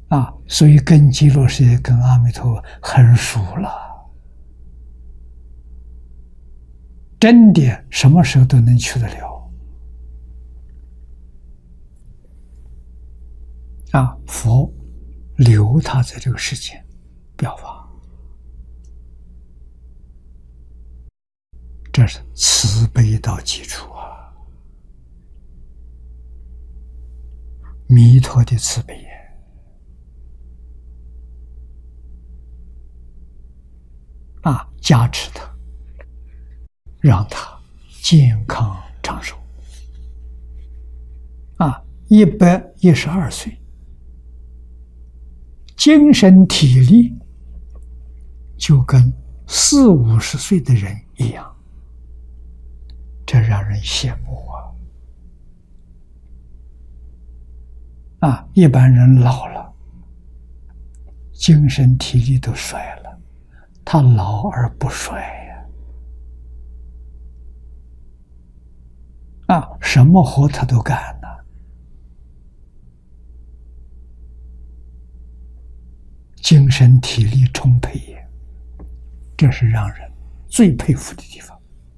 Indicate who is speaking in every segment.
Speaker 1: 所以跟极乐世界、跟阿弥陀佛很熟了，真的什么时候都能去得了。佛留他在这个世间表法，这是慈悲到基础啊，弥陀的慈悲也。加持他，让他健康长寿。112岁，精神体力就跟40、50岁的人一样，这让人羡慕一般人老了，精神体力都衰了，他老而不衰呀！什么活他都干呢，精神体力充沛也，这是让人最佩服的地方。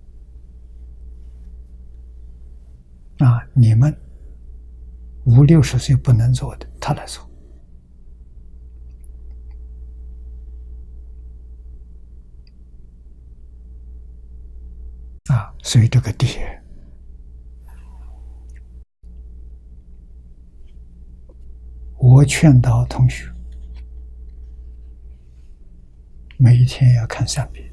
Speaker 1: 你们50、60岁不能做的，他来做。所以这个碟，我劝导同学每一天要看3遍。